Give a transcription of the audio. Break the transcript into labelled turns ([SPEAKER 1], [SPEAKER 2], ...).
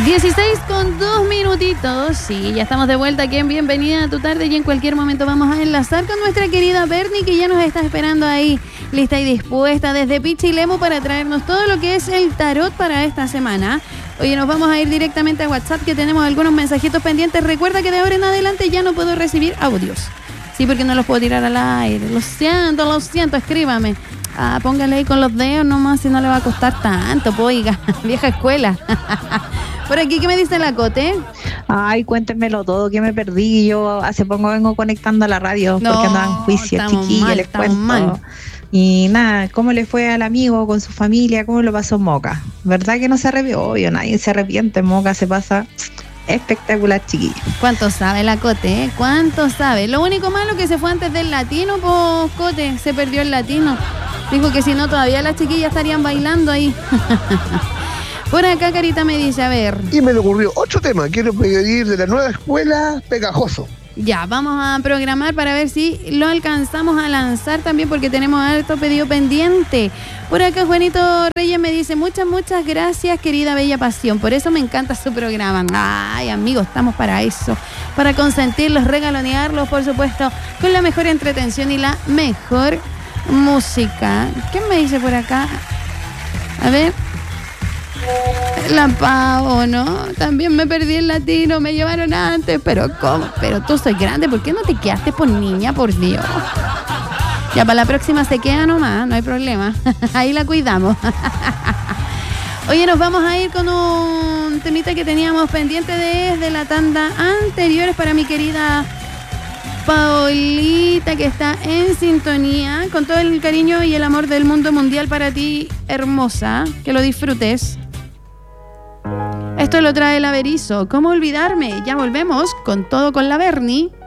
[SPEAKER 1] 16:02. Sí, ya estamos de vuelta aquí en Bienvenida a tu tarde y en cualquier momento vamos a enlazar con nuestra querida Bernie, que ya nos está esperando ahí, lista y dispuesta desde Pichilemu para traernos todo lo que es el tarot para esta semana. Oye, nos vamos a ir directamente a WhatsApp, que tenemos algunos mensajitos pendientes. Recuerda que de ahora en adelante ya no puedo recibir audios. Sí, porque no los puedo tirar al aire. Lo siento, escríbame. Póngale ahí con los dedos nomás, si no le va a costar tanto, oiga, vieja escuela. Por aquí, ¿qué me dice la Cote?
[SPEAKER 2] Ay, cuéntenmelo todo, que me perdí. Yo hace poco vengo conectando a la radio porque andaba en juicio, chiquilla, les cuento. Mal. Y nada, ¿cómo le fue al amigo con su familia? ¿Cómo lo pasó Moca? ¿Verdad que no se arrepiente? Obvio, nadie se arrepiente. Moca se pasa espectacular, chiquilla.
[SPEAKER 1] ¿Cuánto sabe la Cote? ¿Cuánto sabe? Lo único malo que se fue antes del latino, pues, Cote, se perdió el latino. Dijo que si no, todavía las chiquillas estarían bailando ahí. Por acá, Carita me dice, a ver.
[SPEAKER 3] Y me le ocurrió otro tema. Quiero pedir de la nueva escuela Pegajoso.
[SPEAKER 1] Ya, vamos a programar para ver si lo alcanzamos a lanzar también, porque tenemos harto pedido pendiente. Por acá, Juanito Reyes me dice, muchas gracias, querida Bella Pasión. Por eso me encanta su programa. Ay, amigos, estamos para eso. Para consentirlos, regalonearlos, por supuesto, con la mejor entretención y la mejor música. ¿Qué me dice por acá? A ver. La Pavo, ¿no? También me perdí el latino, me llevaron antes. Pero ¿cómo? Pero tú soy grande, ¿por qué no te quedaste por niña, por Dios? Ya para la próxima se queda nomás, no hay problema. Ahí la cuidamos. Oye, nos vamos a ir con un temita que teníamos pendiente desde la tanda anteriores para mi querida Paulita, que está en sintonía, con todo el cariño y el amor del mundo mundial para ti, hermosa, que lo disfrutes. Esto lo trae el Averizo. ¿Cómo olvidarme? Ya volvemos con todo con la Bernie.